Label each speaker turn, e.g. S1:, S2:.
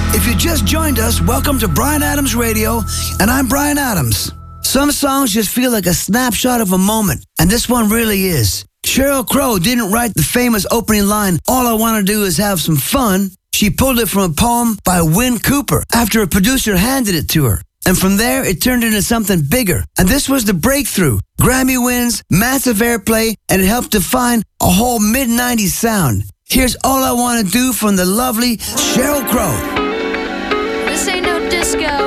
S1: If you just joined us, welcome to Bryan Adams Radio, and I'm Bryan Adams. Some songs just feel like a snapshot of a moment, and this one really is. Sheryl Crow didn't write the famous opening line, "All I want to do is have some fun." She pulled it from a poem by Win Cooper after a producer handed it to her. And from there, it turned into something bigger. And this was the breakthrough. Grammy wins, massive airplay, and it helped define a whole mid-90s sound. Here's All I Want to Do from the lovely Sheryl Crow.
S2: This ain't no disco.